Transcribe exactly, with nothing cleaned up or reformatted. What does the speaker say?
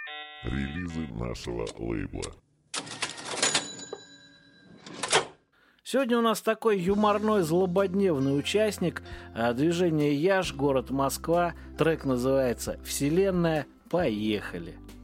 Релизы нашего лейбла. Сегодня у нас такой юморной, злободневный участник. Движение Яш, город Москва. Трек называется «Вселенная». Поехали!